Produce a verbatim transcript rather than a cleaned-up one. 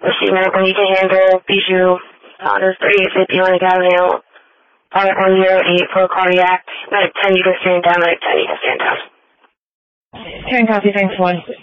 Let's see, when you can handle Bijou, Honda's thirty-eight fifty on the Galileo, on one zero eight for cardiac, like ten you can stand down, like ten you can stand down. ten copy, thanks one.